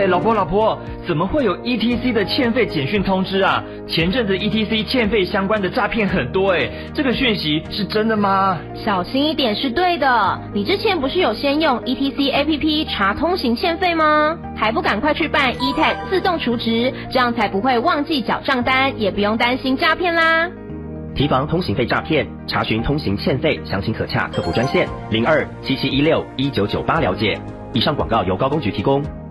老婆，怎么会有 ETC 的欠费简讯通知啊？前阵子 ETC 欠费相关的诈骗很多这个讯息是真的吗？ 小心一点是对的。你之前不是有先用 ETC APP 查通行欠费吗？还不赶快去办 eTag 自动储值，这样才不会忘记缴账单，也不用担心诈骗啦。 提防通行费诈骗，查询通行欠费详情可洽客服专线0277161998了解。以上广告由高公局提供。